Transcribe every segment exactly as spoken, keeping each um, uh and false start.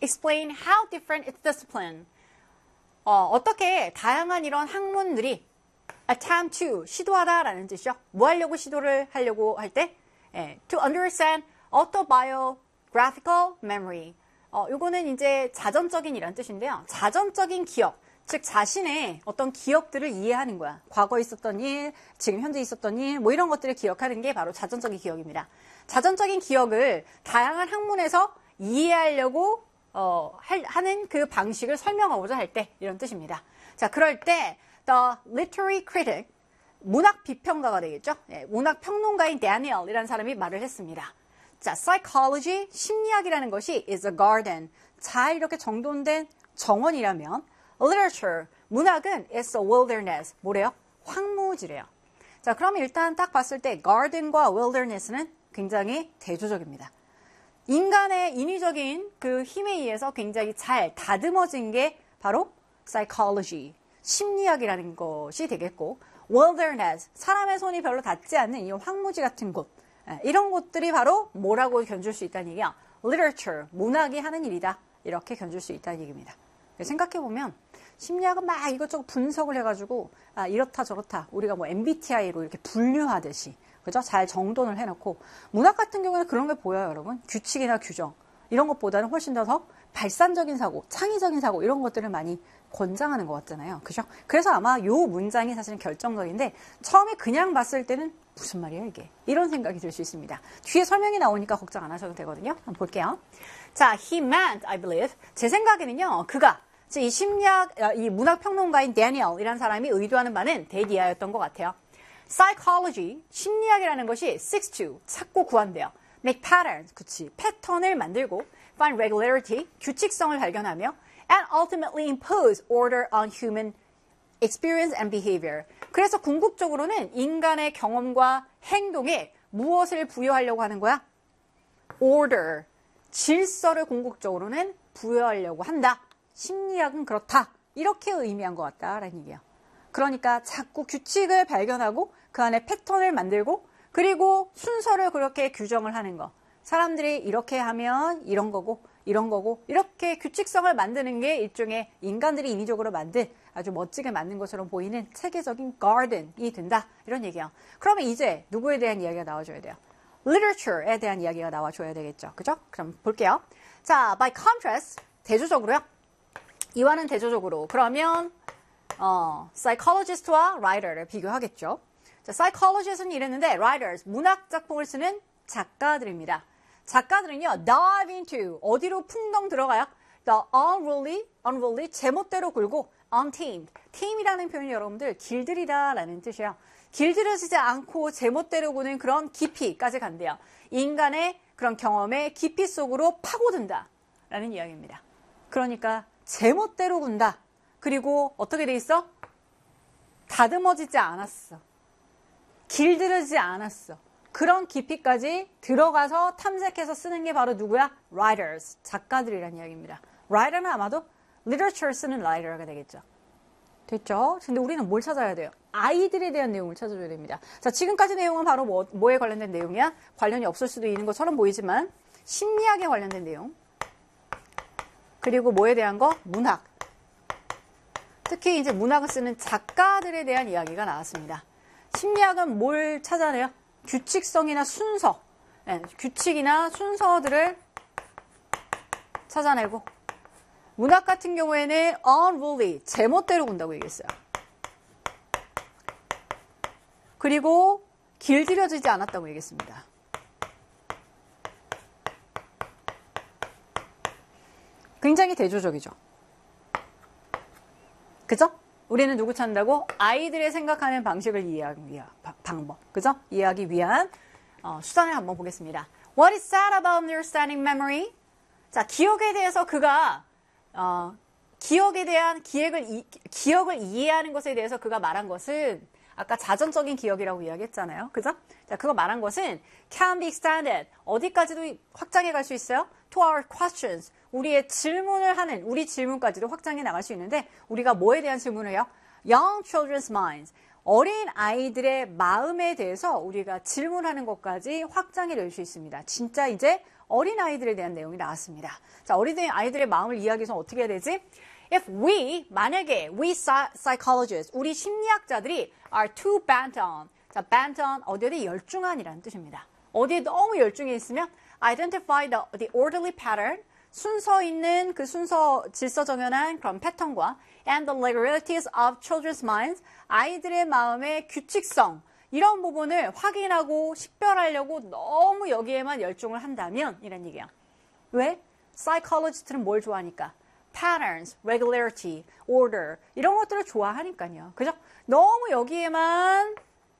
explain how different its discipline. 어, 어떻게 다양한 이런 학문들이 attempt to, 시도하다라는 뜻이죠. 뭐 하려고 시도를 하려고 할 때? 예, to understand autobiographical memory. 어, 요거는 이제 자전적인 이란 뜻인데요. 자전적인 기억, 즉 자신의 어떤 기억들을 이해하는 거야. 과거에 있었던 일, 지금 현재 있었던 일, 뭐 이런 것들을 기억하는 게 바로 자전적인 기억입니다. 자전적인 기억을 다양한 학문에서 이해하려고 어, 할, 하는 그 방식을 설명하고자 할 때 이런 뜻입니다. 자, 그럴 때 the literary critic, 문학 비평가가 되겠죠. 예, 문학 평론가인 데니얼이라는 사람이 말을 했습니다. 자, psychology, 심리학이라는 것이 is a garden. 잘 이렇게 정돈된 정원이라면 literature, 문학은 is a wilderness. 뭐래요? 황무지래요. 자, 그럼 일단 딱 봤을 때 garden과 wilderness는 굉장히 대조적입니다. 인간의 인위적인 그 힘에 의해서 굉장히 잘 다듬어진 게 바로 psychology, 심리학이라는 것이 되겠고, wilderness, 사람의 손이 별로 닿지 않는 이 황무지 같은 곳, 이런 곳들이 바로 뭐라고 견줄 수 있다는 얘기야? literature, 문학이 하는 일이다. 이렇게 견줄 수 있다는 얘기입니다. 생각해보면 심리학은 막 이것저것 분석을 해가지고 아, 이렇다 저렇다 우리가 뭐 엠비티아이로 이렇게 분류하듯이 그죠? 잘 정돈을 해놓고 문학 같은 경우는 그런 게 보여요, 여러분. 규칙이나 규정 이런 것보다는 훨씬 더, 더 발산적인 사고, 창의적인 사고 이런 것들을 많이 권장하는 것 같잖아요. 그죠? 그래서 아마 요 문장이 사실은 결정적인데 처음에 그냥 봤을 때는 무슨 말이야 이게? 이런 생각이 들 수 있습니다. 뒤에 설명이 나오니까 걱정 안 하셔도 되거든요. 한번 볼게요. 자, he meant, I believe. 제 생각에는요, 그가 이 심리학, 이 문학 평론가인 데니얼이라는 사람이 의도하는 바는 대디아였던 것 같아요. psychology, 심리학이라는 것이 seeks to, 찾고 구한대요. make patterns, 그치, 패턴을 만들고 find regularity, 규칙성을 발견하며 and ultimately impose order on human experience and behavior. 그래서 궁극적으로는 인간의 경험과 행동에 무엇을 부여하려고 하는 거야? order, 질서를 궁극적으로는 부여하려고 한다. 심리학은 그렇다. 이렇게 의미한 것 같다라는 얘기예요. 그러니까 자꾸 규칙을 발견하고 그 안에 패턴을 만들고 그리고 순서를 그렇게 규정을 하는 거. 사람들이 이렇게 하면 이런 거고 이런 거고 이렇게 규칙성을 만드는 게 일종의 인간들이 인위적으로 만든 아주 멋지게 만든 것처럼 보이는 체계적인 garden이 된다. 이런 얘기예요. 그러면 이제 누구에 대한 이야기가 나와줘야 돼요? literature에 대한 이야기가 나와줘야 되겠죠. 그죠? 그럼 볼게요. 자, by contrast, 대조적으로요. 이와는 대조적으로. 그러면 어, psychologist와 writer를 비교하겠죠. 자, psychologist는 이랬는데 writers, 문학 작품을 쓰는 작가들입니다. 작가들은요, dive into, 어디로 풍덩 들어가요? The unruly, unruly, 제멋대로 굴고 untamed, tame이라는 표현이 여러분들 길들이다라는 뜻이에요. 길들여지지 않고 제멋대로 구는 그런 깊이까지 간대요. 인간의 그런 경험의 깊이 속으로 파고든다 라는 이야기입니다. 그러니까 제멋대로 군다. 그리고 어떻게 돼 있어? 다듬어지지 않았어. 길들여지지 않았어. 그런 깊이까지 들어가서 탐색해서 쓰는 게 바로 누구야? writers, 작가들이라는 이야기입니다. writer는 아마도 literature 쓰는 writer가 되겠죠. 됐죠? 근데 우리는 뭘 찾아야 돼요? 아이들에 대한 내용을 찾아줘야 됩니다. 자, 지금까지 내용은 바로 뭐, 뭐에 관련된 내용이야? 관련이 없을 수도 있는 것처럼 보이지만 심리학에 관련된 내용 그리고 뭐에 대한 거? 문학. 특히 이제 문학을 쓰는 작가들에 대한 이야기가 나왔습니다. 심리학은 뭘 찾아내요? 규칙성이나 순서, 네, 규칙이나 순서들을 찾아내고 문학 같은 경우에는 unruly, 제멋대로 군다고 얘기했어요. 그리고 길들여지지 않았다고 얘기했습니다. 굉장히 대조적이죠. 그죠? 우리는 누구 찾는다고? 아이들의 생각하는 방식을 이해하기 위한 방법. 그죠? 이해하기 위한 어, 수단을 한번 보겠습니다. What is sad about understanding memory? 자, 기억에 대해서 그가 어, 기억에 대한 기획을 이, 기억을 이해하는 것에 대해서 그가 말한 것은 아까 자전적인 기억이라고 이야기했잖아요. 그죠? 자, 그거 말한 것은 can be extended. 어디까지도 확장해 갈 수 있어요? To our questions. 우리의 질문을 하는, 우리 질문까지도 확장해 나갈 수 있는데 우리가 뭐에 대한 질문을 해요? Young children's minds. 어린 아이들의 마음에 대해서 우리가 질문하는 것까지 확장해 낼 수 있습니다. 진짜 이제 어린아이들에 대한 내용이 나왔습니다. 자, 어린아이들의 마음을 이해하기 위해서 어떻게 해야 되지? If we, 만약에 we psychologists, 우리 심리학자들이 are too bent on, 자, bent on, 어디에 열중한이라는 뜻입니다. 어디에 너무 열중해 있으면 identify the, the orderly pattern, 순서 있는 그 순서 질서정연한 그런 패턴과 and the regularities of children's minds, 아이들의 마음의 규칙성, 이런 부분을 확인하고 식별하려고 너무 여기에만 열중을 한다면 이런 얘기야. 왜? psychologist는 뭘 좋아하니까? patterns, regularity, order 이런 것들을 좋아하니까요. 그죠? 너무 여기에만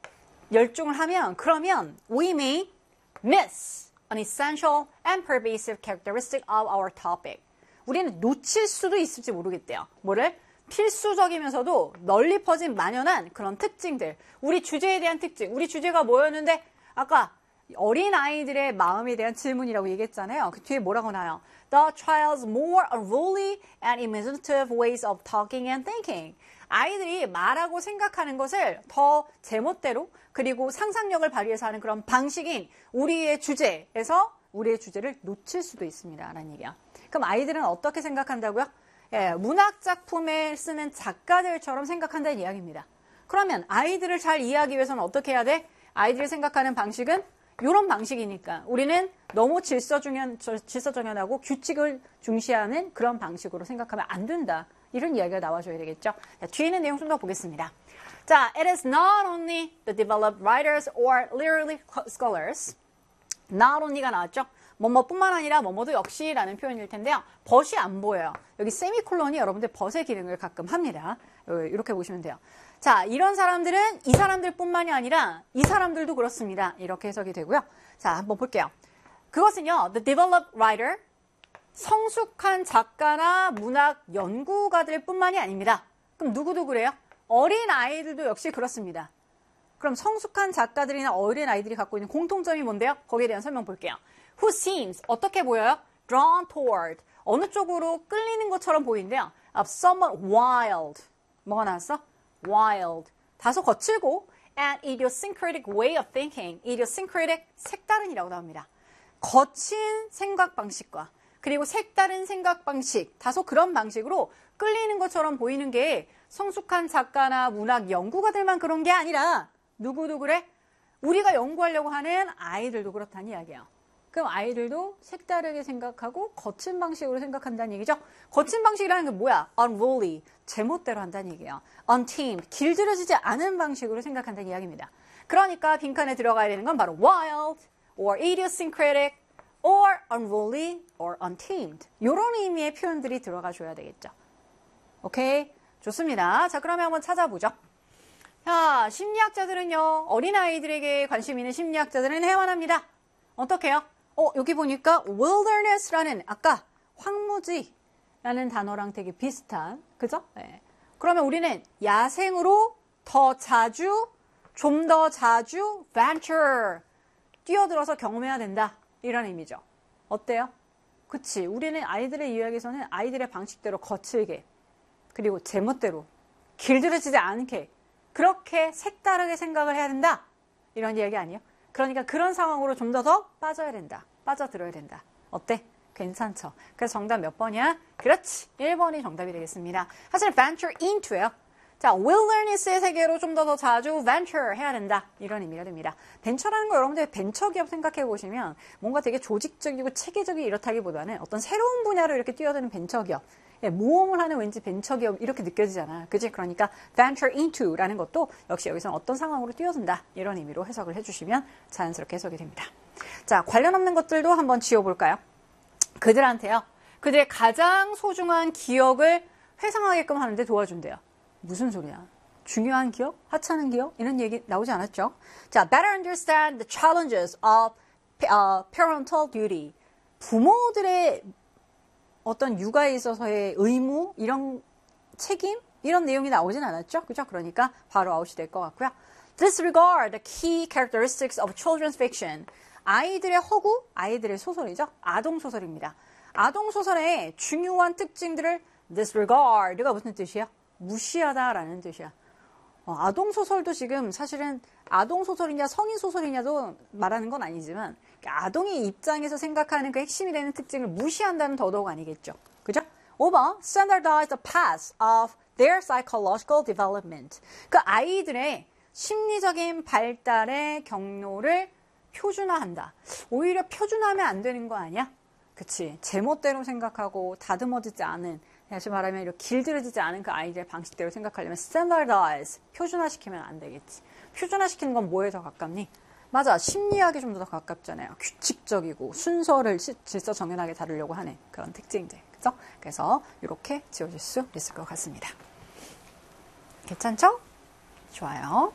열중을 하면 그러면 we may miss an essential and pervasive characteristic of our topic. 우리는 놓칠 수도 있을지 모르겠대요. 뭐를? 필수적이면서도 널리 퍼진 만연한 그런 특징들. 우리 주제에 대한 특징. 우리 주제가 뭐였는데 아까 어린아이들의 마음에 대한 질문이라고 얘기했잖아요. 그 뒤에 뭐라고 나와요? The child's more unruly and imaginative ways of talking and thinking. 아이들이 말하고 생각하는 것을 더 제멋대로 그리고 상상력을 발휘해서 하는 그런 방식인 우리의 주제에서 우리의 주제를 놓칠 수도 있습니다. 라는 얘기야. 그럼 아이들은 어떻게 생각한다고요? 예, 문학작품에 쓰는 작가들처럼 생각한다는 이야기입니다. 그러면 아이들을 잘 이해하기 위해서는 어떻게 해야 돼? 아이들이 생각하는 방식은 이런 방식이니까 우리는 너무 질서정연, 질서정연하고 규칙을 중시하는 그런 방식으로 생각하면 안 된다. 이런 이야기가 나와줘야 되겠죠. 자, 뒤에 있는 내용 좀 더 보겠습니다. 자, it is not only the developed writers or literary scholars. not only가 나왔죠. 뭐뭐뿐만 아니라 뭐뭐도 역시라는 표현일 텐데요. 벗이 안 보여요. 여기 세미콜론이 여러분들 벗의 기능을 가끔 합니다. 이렇게 보시면 돼요. 자, 이런 사람들은 이 사람들뿐만이 아니라 이 사람들도 그렇습니다. 이렇게 해석이 되고요. 자, 한번 볼게요. 그것은요, the developed writer, 성숙한 작가나 문학 연구가들 뿐만이 아닙니다. 그럼 누구도 그래요? 어린 아이들도 역시 그렇습니다. 그럼 성숙한 작가들이나 어린 아이들이 갖고 있는 공통점이 뭔데요? 거기에 대한 설명 볼게요. Who seems, 어떻게 보여요? Drawn toward, 어느 쪽으로 끌리는 것처럼 보이는데요. Of somewhat wild, 뭐가 나왔어? Wild, 다소 거칠고 and idiosyncratic way of thinking, idiosyncratic, 색다른이라고 나옵니다. 거친 생각 방식과 그리고 색다른 생각 방식, 다소 그런 방식으로 끌리는 것처럼 보이는 게 성숙한 작가나 문학 연구가들만 그런 게 아니라 누구도 그래? 우리가 연구하려고 하는 아이들도 그렇다는 이야기예요. 그럼 아이들도 색다르게 생각하고 거친 방식으로 생각한다는 얘기죠. 거친 방식이라는 게 뭐야? unruly, 제멋대로 한다는 얘기예요. untamed, 길들여지지 않은 방식으로 생각한다는 이야기입니다. 그러니까 빈칸에 들어가야 되는 건 바로 wild, or idiosyncratic, or unruly, or untamed. 이런 의미의 표현들이 들어가 줘야 되겠죠. 오케이? 좋습니다. 자, 그러면 한번 찾아보죠. 자, 심리학자들은요, 어린아이들에게 관심 있는 심리학자들은 해완합니다. 어떻게 해요? 어, 여기 보니까 wilderness라는 아까 황무지라는 단어랑 되게 비슷한, 그죠? 네. 그러면 우리는 야생으로 더 자주, 좀 더 자주 venture, 뛰어들어서 경험해야 된다. 이런 의미죠. 어때요? 그치. 우리는 아이들의 이야기에서는 아이들의 방식대로 거칠게, 그리고 제멋대로, 길들여지지 않게, 그렇게 색다르게 생각을 해야 된다. 이런 이야기 아니에요? 그러니까 그런 상황으로 좀 더 더 빠져야 된다. 빠져들어야 된다. 어때? 괜찮죠? 그래서 정답 몇 번이야? 그렇지. 일 번이 정답이 되겠습니다. 사실 venture into예요. 자, wilderness의 세계로 좀 더 더 자주 venture 해야 된다. 이런 의미가 됩니다. 벤처라는 거 여러분들 벤처기업 생각해 보시면 뭔가 되게 조직적이고 체계적이 이렇다기보다는 어떤 새로운 분야로 이렇게 뛰어드는 벤처기업. 예, 모험을 하는 왠지 벤처기업 이렇게 느껴지잖아. 그치? 그러니까 venture into라는 것도 역시 여기서는 어떤 상황으로 뛰어든다. 이런 의미로 해석을 해주시면 자연스럽게 해석이 됩니다. 자, 관련 없는 것들도 한번 지워볼까요? 그들한테요. 그들의 가장 소중한 기억을 회상하게끔 하는데 도와준대요. 무슨 소리야? 중요한 기억? 하찮은 기억? 이런 얘기 나오지 않았죠? 자, better understand the challenges of uh, parental duty. 부모들의 어떤 육아에 있어서의 의무, 이런 책임, 이런 내용이 나오진 않았죠? 그죠? 그러니까 바로 아웃이 될 것 같고요. Disregard the key characteristics of children's fiction. 아이들의 허구, 아이들의 소설이죠? 아동소설입니다. 아동소설의 중요한 특징들을 disregard가 무슨 뜻이야? 무시하다라는 뜻이야. 어, 아동소설도 지금 사실은 아동소설이냐 성인소설이냐도 말하는 건 아니지만 아동의 입장에서 생각하는 그 핵심이 되는 특징을 무시한다면 더더욱 아니겠죠. 그죠? 오 번, standardize the path of their psychological development. 그 아이들의 심리적인 발달의 경로를 표준화한다. 오히려 표준화하면 안 되는 거 아니야? 그치. 제멋대로 생각하고 다듬어지지 않은, 다시 말하면 이렇게 길들여지지 않은 그 아이들의 방식대로 생각하려면 standardize, 표준화시키면 안 되겠지. 표준화시키는 건 뭐에 더 가깝니? 맞아. 심리학에 좀 더 가깝잖아요. 규칙적이고 순서를 질서 정연하게 다루려고 하는 그런 특징들. 그죠? 그래서 이렇게 지워질 수 있을 것 같습니다. 괜찮죠? 좋아요.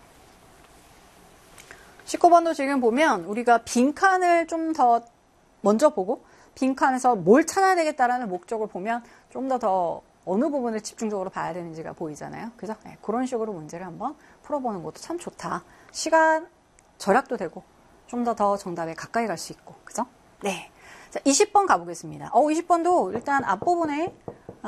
십구 번도 지금 보면 우리가 빈칸을 좀 더 먼저 보고 빈칸에서 뭘 찾아야 되겠다라는 목적을 보면 좀 더 더 어느 부분을 집중적으로 봐야 되는지가 보이잖아요. 그죠? 네, 그런 식으로 문제를 한번 풀어보는 것도 참 좋다. 시간 절약도 되고 좀 더 더 정답에 가까이 갈 수 있고. 그죠? 네. 자, 이십 번 가보겠습니다. 어, 이십 번도 일단 앞부분에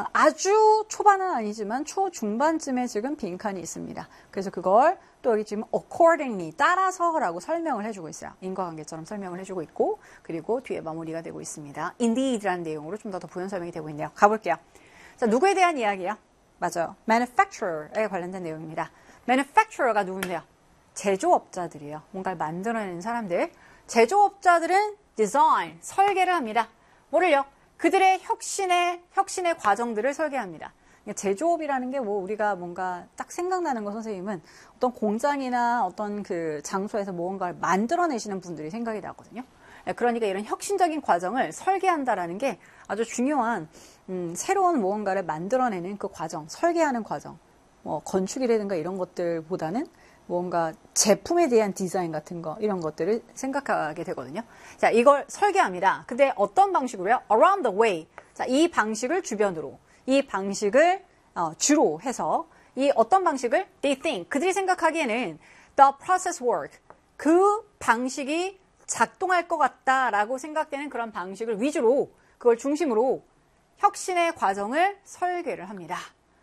아주 초반은 아니지만 초중반쯤에 지금 빈칸이 있습니다. 그래서 그걸 또 여기 지금 accordingly, 따라서라고 설명을 해주고 있어요. 인과관계처럼 설명을 해주고 있고, 그리고 뒤에 마무리가 되고 있습니다. indeed라는 내용으로 좀 더 더 부연 설명이 되고 있네요. 가볼게요. 자, 누구에 대한 이야기야? 맞아요. manufacturer에 관련된 내용입니다. manufacturer가 누군데요? 제조업자들이에요. 뭔가를 만들어내는 사람들. 제조업자들은 design, 설계를 합니다. 뭐를요? 그들의 혁신의, 혁신의 과정들을 설계합니다. 제조업이라는 게 뭐 우리가 뭔가 딱 생각나는 거 선생님은 어떤 공장이나 어떤 그 장소에서 무언가를 만들어내시는 분들이 생각이 나거든요. 그러니까 이런 혁신적인 과정을 설계한다라는 게 아주 중요한, 음, 새로운 무언가를 만들어내는 그 과정, 설계하는 과정, 뭐 건축이라든가 이런 것들보다는 뭔가 제품에 대한 디자인 같은 거, 이런 것들을 생각하게 되거든요. 자, 이걸 설계합니다. 근데 어떤 방식으로요? around the way. 자, 이 방식을 주변으로, 이 방식을 어, 주로 해서 이 어떤 방식을 they think, 그들이 생각하기에는 the process work, 그 방식이 작동할 것 같다라고 생각되는 그런 방식을 위주로, 그걸 중심으로 혁신의 과정을 설계를 합니다.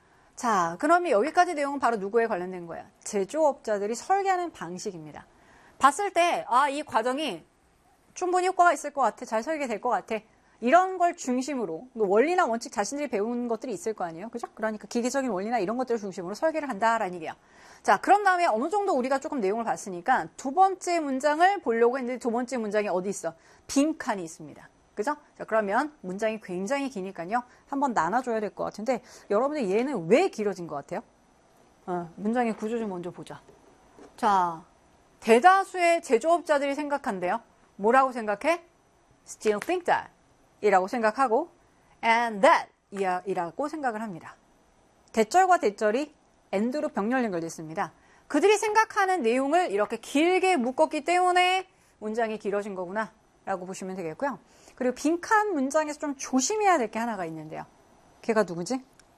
자, 그러면 여기까지 내용은 바로 누구에 관련된 거예요? 제조업자들이 설계하는 방식입니다. 봤을 때, 아, 이 과정이 충분히 효과가 있을 것 같아, 잘 설계될 것 같아, 이런 걸 중심으로, 원리나 원칙 자신들이 배운 것들이 있을 거 아니에요? 그죠? 그러니까 기계적인 원리나 이런 것들을 중심으로 설계를 한다라는 얘기예요. 자, 그런 다음에 어느 정도 우리가 조금 내용을 봤으니까 두 번째 문장을 보려고 했는데 두 번째 문장이 어디 있어? 빈칸이 있습니다. 그죠? 자, 그러면 문장이 굉장히 기니까요. 한번 나눠줘야 될 것 같은데, 여러분들 얘는 왜 길어진 것 같아요? 어, 문장의 구조 좀 먼저 보자. 자, 대다수의 제조업자들이 생각한대요. 뭐라고 생각해? Still think that 이라고 생각하고 and that 이라고 생각을 합니다. 대절과 대절이 and로 병렬 연결됐습니다. 그들이 생각하는 내용을 이렇게 길게 묶었기 때문에 문장이 길어진 거구나 라고 보시면 되겠고요. 그리고 빈칸 문장에서 좀 조심해야 될 게 하나가 있는데요. 걔가 누구지?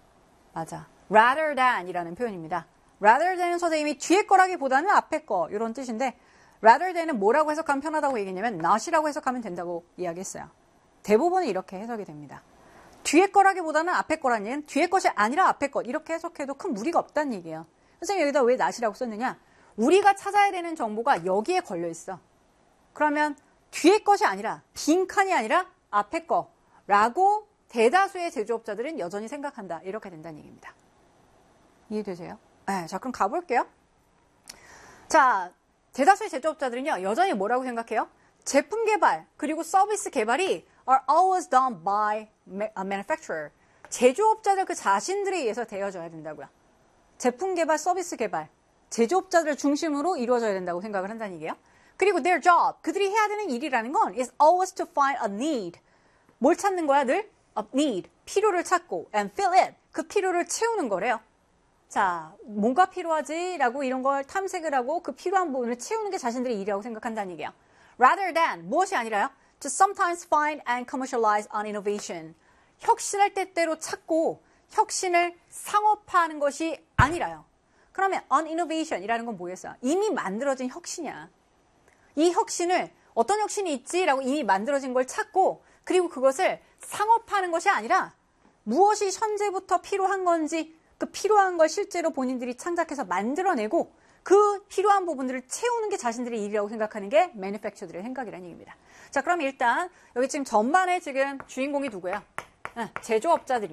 맞아. rather than 이라는 표현입니다. rather than은 선생님이 뒤에 거라기보다는 앞에 거 이런 뜻인데, rather than은 뭐라고 해석하면 편하다고 얘기했냐면 not이라고 해석하면 된다고 이야기했어요. 대부분은 이렇게 해석이 됩니다. 뒤에 거라기보다는 앞에 거라는 얘기는 뒤에 것이 아니라 앞에 것, 이렇게 해석해도 큰 무리가 없다는 얘기예요. 선생님 여기다 왜 not이라고 썼느냐? 우리가 찾아야 되는 정보가 여기에 걸려 있어. 그러면 뒤에 것이 아니라, 빈칸이 아니라 앞에 거라고 대다수의 제조업자들은 여전히 생각한다. 이렇게 된다는 얘기입니다. 이해되세요? 네, 자, 그럼 가볼게요. 자, 대다수의 제조업자들은요, 여전히 뭐라고 생각해요? 제품 개발, 그리고 서비스 개발이 are always done by a manufacturer. 제조업자들 그 자신들에 의해서 되어져야 된다고요. 제품 개발, 서비스 개발, 제조업자들 중심으로 이루어져야 된다고 생각을 한다는 얘기예요. 그리고 their job, 그들이 해야 되는 일이라는 건 is always to find a need. 뭘 찾는 거야, 늘? A need, 필요를 찾고 and fill it, 그 필요를 채우는 거래요. 자, 뭐가 필요하지? 라고 이런 걸 탐색을 하고 그 필요한 부분을 채우는 게 자신들의 일이라고 생각한다는 얘기예요. Rather than, 무엇이 아니라요? To sometimes find and commercialize on innovation. 혁신을 때때로 찾고 혁신을 상업화하는 것이 아니라요. 그러면 on innovation이라는 건 뭐였어요? 이미 만들어진 혁신이야. 이 혁신을, 어떤 혁신이 있지라고 이미 만들어진 걸 찾고, 그리고 그것을 상업화하는 것이 아니라 무엇이 현재부터 필요한 건지 그 필요한 걸 실제로 본인들이 창작해서 만들어내고 그 필요한 부분들을 채우는 게 자신들의 일이라고 생각하는 게 manufacturer들의 생각이라는 얘기입니다. 자, 그럼 일단 여기 지금 전반에 지금 주인공이 누구야? 네, 제조업자들입니다.